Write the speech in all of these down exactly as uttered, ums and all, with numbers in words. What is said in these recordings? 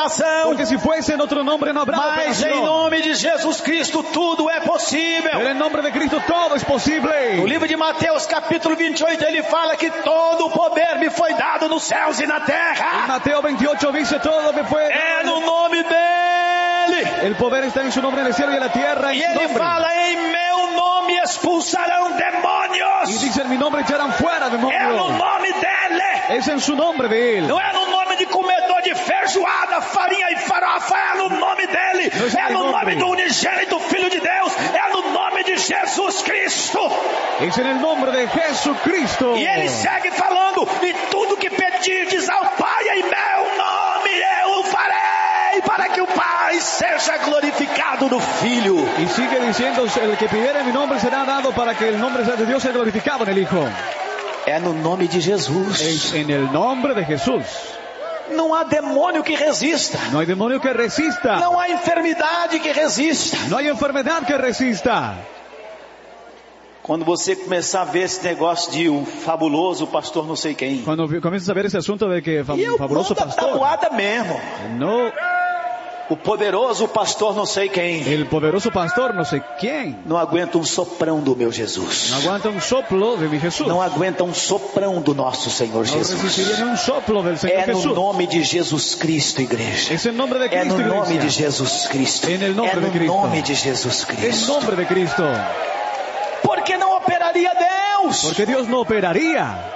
operação. Porque si fuese en otro nombre no habrá Mas operación. em nome de Jesus Cristo tudo é possível. Pero en nombre de Cristo todo es posible. No livro de Mateus capítulo vinte e oito ele fala que todo o poder me foi dado nos céus e na En terra. Mateo veintiocho dice todo me fue. É no nome dele. El poder está en su nombre en el cielo y en la tierra. En E su ele nombre. fala, em meu nome expulsarão Y demônios. dice en mi nombre echarán fuera É no demonios. nome dele. Es en su nombre de él. Não é no nome de comedor de feijoada, farinha e farofa, é no nome dele. Não é É no nome. nome do unigênito Filho de Deus. É no nome de Jesus Cristo. Es en el nombre de Jesucristo. E ele segue falando, e tudo que pedirdes ao Pai em meu nome, eu o farei, para que o Pai seja glorificado no Filho. Y sigue diciendo, el que pidiera mi nombre será dado para que el nombre de Dios sea glorificado en el Hijo. É no nome de Jesus. Es en el nombre de Jesús. Não há demônio que resista. No hay demonio que resista. Não há enfermidade que resista. No hay enfermedad que resista. Quando você começar a ver esse negócio de o fabuloso pastor não sei quem. Cuando vi- comienzas a ver ese asunto de que fam- E eu fabuloso mando a pastor, tabuada mesmo. no, O poderoso pastor não sei quem. el poderoso pastor, no sé quién, Não aguenta um soprão do meu Jesus. no aguanta un soplo de mi Jesús. Não aguenta um soprão do nosso Senhor No Jesus. resistiría ni un soplo del Señor É no Jesús. nome de Jesus Cristo, igreja. Es en nombre de É Cristo, no nome de iglesia. Jesus Cristo. En el nombre É de no Cristo. nome de Jesus En Cristo. nombre de Cristo. Por que não operaria Deus? Porque Dios no operaría.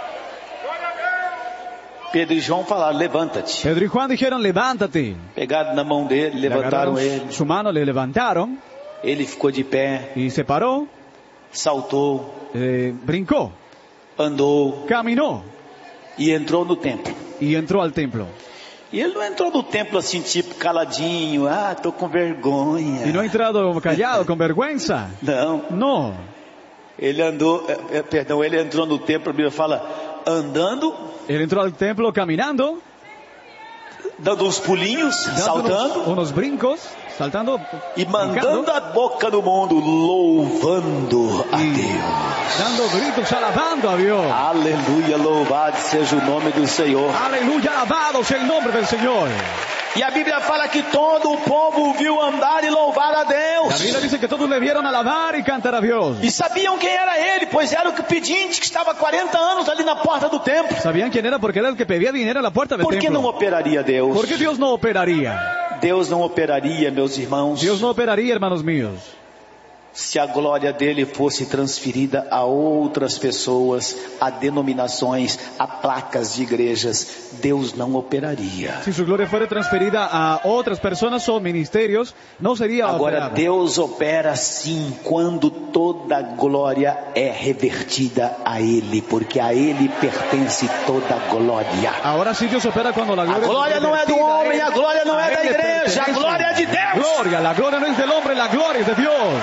Pedro e João falaram, levanta-te. Pedro y Juan dijeron, levántate. Pegaram na mão dele, Le levantaram agarraron ele. su mano, le levantaron Ele ficou de pé, y se paró, saltou, eh, brincó, andou caminó e entrou no templo. y entró al templo. E ele não entrou no templo assim, tipo, caladinho. Ah, tô com vergonha. Y no ha entrado callado, con vergüenza. Não. No. Ele andou, é, é, perdão, ele entrou no templo, a Bíblia fala, andando, Él entró al templo caminando, dando uns pulinhos, dando saltando unos, unos brincos, saltando e mandando brincando, a boca do mundo, louvando a y Deus. dando gritos, alabando a Dios. Aleluia, louvado seja o nome do Senhor. Aleluya, alabado sea el nombre del Señor. E a Bíblia fala que todo o povo viu andar e louvar a La Biblia Deus. dice que todos le vieron alabar y cantar a Dios. E sabiam quem era ele, pois era o que pedinte que estava há quarenta anos ali na porta do templo. ¿Sabían quién era? Porque era el que pedía dinero a la puerta del Por que não templo. operaria Deus? ¿Por qué Dios no operaría? Deus não operaria, meus irmãos, Dios no operaría, hermanos míos, se a glória dele fosse transferida a outras pessoas, a denominações, a placas de igrejas. Deus não operaria. si su gloria fuera transferida a otras personas o ministerios, no sería Agora operado. Deus opera sim quando toda glória é revertida a Ele, porque a Ele pertence toda glória. Ahora sí Dios opera cuando la A gloria, glória não é do revertida a homem, Él. a glória não A é da Él le igreja, a pertenece. glória é de Deus. Gloria, la gloria no es del hombre, la gloria es de Dios.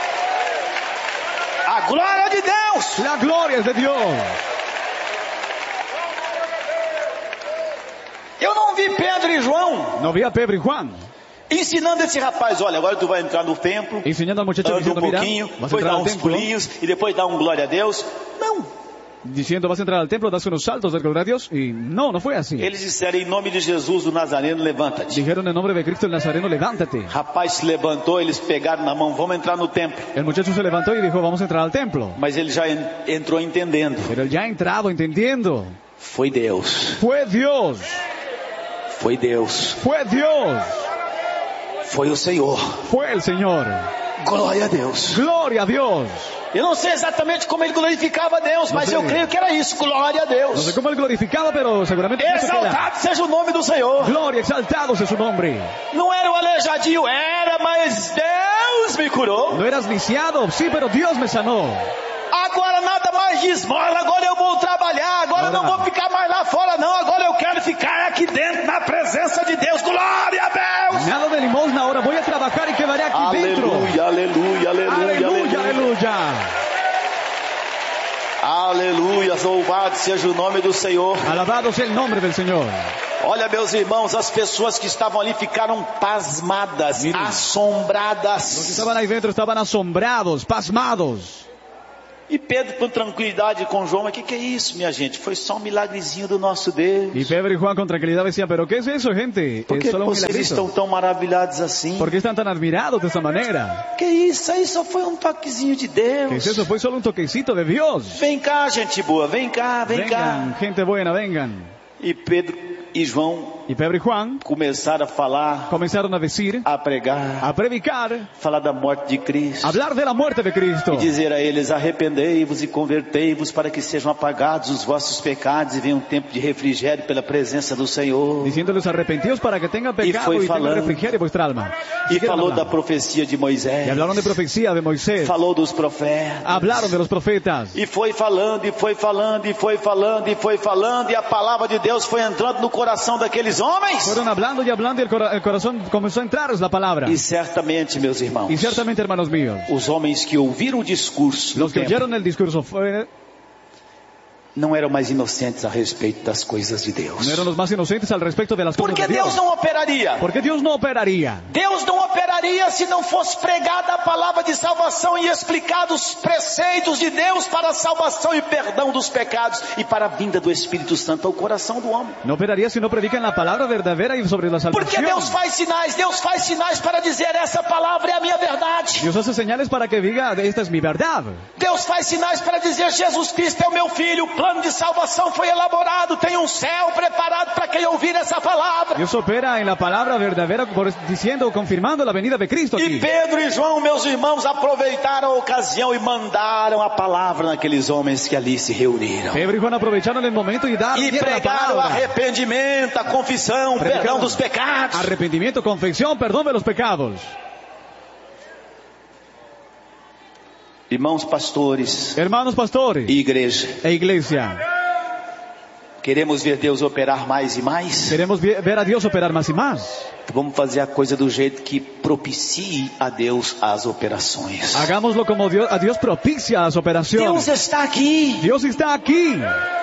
A glória é de Deus. La gloria es de Dios. Eu não vi Pedro e João No vi a Pedro y Juan ensinando esse rapaz, olha, agora tu vai entrar no templo, enseñando al muchacho anda um diciendo, mira, pouquinho, vas a depois entrar dá al uns templo, pulinhos e depois dá um glória a Deus. Não. diciendo, vas a entrar al templo, das unos saltos del gloria a Dios, y no, no fue así. Eles disseram, em nome de Jesus, o Nazareno, levanta-te. Dijeron en nombre de Cristo el Nazareno, levántate. Rapaz se levantou, eles pegaram na mão, vamos entrar no templo. El muchacho se levantó y dijo, vamos a entrar al templo. Mas ele já en- entrou entendendo. Pero él ya ha entrado entendiendo. Foi Deus. Fue Dios, Foi Deus. fue Dios, Foi o Senhor. fue el Señor. Glória a Deus. Gloria a Dios. Eu não sei exatamente como ele glorificava a Deus, mas sei. eu creio que era isso. Glória a No sé Deus. cómo él glorificaba, pero seguramente eso queda. Exaltado seja o nome do Senhor. Gloria, exaltado sea su nombre. Não era o aleijadinho, era, mas Deus me curou. No eras lisiado, sí, pero Dios me sanó. Agora nada mais de esmola, agora eu vou trabalhar, agora eu não vou ficar mais lá fora não, agora eu quero ficar aqui dentro na presença de Deus. Glória a Deus. Nada de limosna, ahora voy a trabajar y quedaré aquí dentro. Aleluia, aleluia, aleluia, Aleluya, aleluya. Aleluia, louvado seja o nome do Senhor. Alabado sea el nombre del Señor. Olha, meus irmãos, as pessoas que estavam ali ficaram pasmadas, Miren. Los que assombradas. estaban ahí dentro estaban asombrados, pasmados. E Pedro, com tranquilidade com João, mas o que, que é isso, minha gente? Foi só um milagrezinho do nosso Deus. Y Pedro y Juan con tranquilidad decían, pero ¿qué es eso, gente? Por que Es solo un vocês estão milagrito. tão maravilhados assim? ¿Por qué están tan admirados de esta manera? Que isso? Aí só foi um toquezinho de ¿Qué es Deus. eso? Fue solo un toquecito de Dios. Vem cá, gente boa, vem cá, vem Vengan, cá. gente buena, vengan. E Pedro e João Y Pedro y Juan começaram a falar, comenzaron a decir, a pregar, a predicar, falar da morte de Cristo. hablar de la muerte de Cristo. E dizer a eles, arrependei-vos e convertei-vos para que sejam apagados os vossos pecados e venha um tempo de refrigério pela presença do Senhor. Diciéndoles arrepentidos para que tengan pecado fue y, tengan falando. refrigerio en vuestra alma. E Siguieron falou da hablando. profecia de Moisés. Y hablaron de profecía de Moisés. Falou dos profetas. Hablaron de los profetas. E foi falando, e foi falando, e foi falando, e foi falando, e a palavra de Deus foi entrando no coração daqueles homens. Fueron hablando y hablando y el, cora- el corazón comenzó a entrarles la palabra. E certamente, meus irmãos, Y ciertamente, hermanos míos, os homens que ouviram o discurso do los que templo oyeron el discurso fue, não eram mais inocentes a respeito das coisas de Deus. no eran los más inocentes al respecto de las cosas Porque de Dios. Deus não operaria. Porque Dios no operaría. Deus não operaria se não fosse pregada a palavra de salvação e explicados os preceitos de Deus para a salvação e perdão dos pecados e para a vinda do Espírito Santo ao coração do homem. No operaría si no predican la palabra verdadera y sobre la Porque salvación. Deus faz sinais, Deus faz sinais para dizer essa palavra é a minha verdade. Dios hace señales para que diga, esta es mi verdad. Deus faz sinais para dizer Jesus Cristo é o meu filho, o plano de salvação foi elaborado, tem um céu preparado para quem ouvir essa palavra. Dios opera en la palabra verdadera por- diciendo, confirmando la venida de Cristo E aquí. Pedro e João, meus irmãos, aproveitaram a ocasião e mandaram a palavra naqueles homens que ali se reuniram. Pedro y Juan aprovecharon el momento y dar E dieron la pregaram palabra. arrependimento, a confissão, o Predicaron perdão dos pecados. Arrepentimiento, confesión, perdón de los pecados. Irmãos pastores Hermanos pastores e igreja, e iglesia, queremos ver Deus operar mais e mais? queremos vi- ver a Dios operar más y más. Vamos fazer a coisa do jeito que propicie a Deus as operações. Hagámoslo como Dios, a Dios propicia las operaciones. Deus está aqui. Dios está aquí.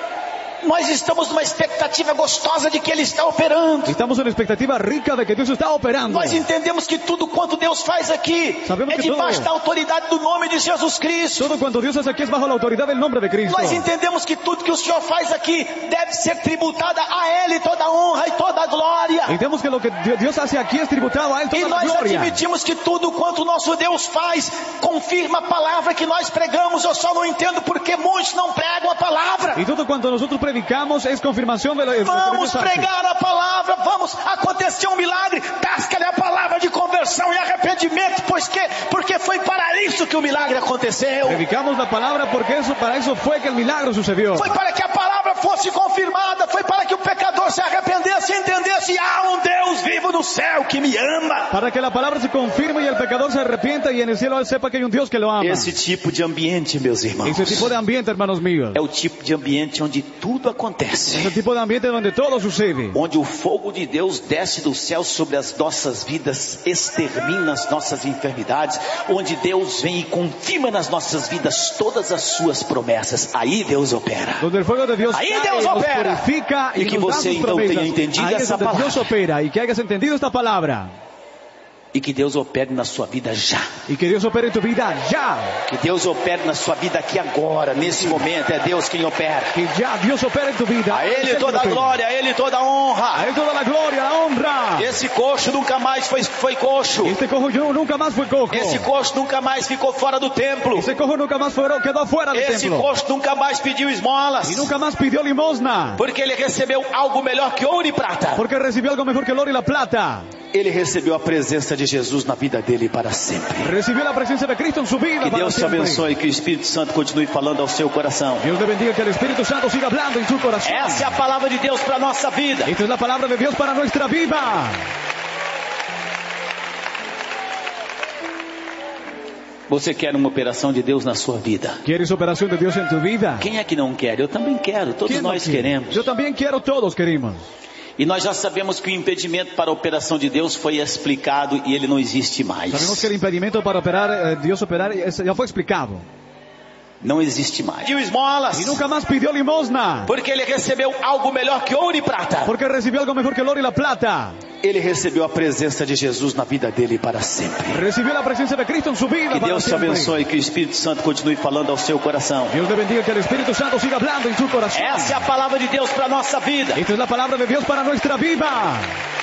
Nós estamos numa expectativa gostosa de que Ele está operando. Estamos en una expectativa rica de que Dios está operando. Nós entendemos que tudo quanto Deus faz aqui Sabemos é que debaixo tudo- da autoridade do nome de Jesus Cristo. Todo cuanto Dios hace aquí es bajo la autoridad del nombre de Cristo. Nós entendemos que tudo que o Senhor faz aqui deve ser tributada a Ele toda a honra e toda a glória. Entendemos que lo que Dios hace aquí es tributado a Él E toda la nós gloria. admitimos que tudo quanto o nosso Deus faz confirma a palavra que nós pregamos. Eu só não entendo porque muitos não pregam a palavra. Y todo cuanto nosotros predicamos es confirmación de lo de lo que Vamos Dios hace. pregar a palavra, vamos, aconteceu um milagre, tasca-lhe a palavra de conversão e arrependimento, pois que, porque foi para isso que o milagre aconteceu. Predicamos la palabra porque eso, para eso fue que el milagro sucedió. Foi para que a palavra fosse confirmada, foi para que o pecador se arrependesse e entendesse, há um Deus vivo no céu que me ama. Para que la palabra se confirme y el pecador se arrepienta y en el cielo él sepa que hay un Dios que lo ama. Esse tipo de ambiente, meus irmãos, Ese tipo de ambiente, hermanos míos. é o tipo de ambiente onde tudo acontece. Ese tipo de ambiente donde todo sucede. Onde o fogo de Deus desce do céu sobre as nossas vidas, extermina as nossas enfermidades, onde Deus vem e confirma nas nossas vidas todas as suas promessas. Aí Deus opera. Donde el fuego de Dios Ahí cae, Dios nos opera. purifica y, Y que nos da você sus então promesas. tenha entendido Ahí es essa donde Dios palavra. opera y que hayas entendido esta palabra. E que Deus opere na sua vida já. Y que Dios opere en tu vida ya. Que Deus opere na sua vida aqui agora, nesse momento. É Deus quem opera. Que ya Dios opere en tu vida. A Ele Es Él toda a quien opera. glória, a Ele toda a honra. A Él toda la gloria, la honra. Esse coxo nunca mais foi, foi coxo. Este cojo yo nunca más fue cojo. Esse coxo nunca mais ficou fora do templo. Ese cojo nunca más fue, quedó fuera del Esse templo. coxo nunca mais pediu esmolas. Y nunca más pidió limosna. Porque ele recebeu algo melhor que ouro e prata. Porque recibió algo mejor que el oro y la plata. Ele recebeu a presença de Jesus na vida dele para sempre. Recibió la presencia de Cristo en su vida. Que para Deus te siempre. abençoe, que o Espírito Santo continue falando ao seu coração. Dios le bendiga, que el Espíritu Santo siga hablando en su corazón. Essa é a palavra de Deus para a nossa vida. Esta es la palabra de Dios para nuestra vida. Você quer uma operação de Deus na sua vida? ¿Quieres operación de Dios en tu vida? Quem é que não quer? Eu também quero, todos ¿Quién no nós quiere? queremos. Yo también quiero, todos queremos. E nós já sabemos que o impedimento para a operação de Deus foi explicado e ele não existe mais. Sabemos que el impedimento para operar, eh, Dios operar, es- ya fue explicado. não existe mais. Pediu esmolas. Y nunca más pidió limosna. Porque ele recebeu algo melhor que ouro e prata. Porque recibió algo mejor que el oro y la plata. Ele recebeu a presença de Jesus na vida dele para sempre. Recibió la presencia de Cristo en su vida. Que para Deus te siempre. abençoe, que o Espírito Santo continue falando ao seu coração. Dios le bendiga, que el Espíritu Santo siga hablando en su corazón. Essa é a palavra de Deus para a nossa vida. Esta es la palabra de Dios para nuestra vida.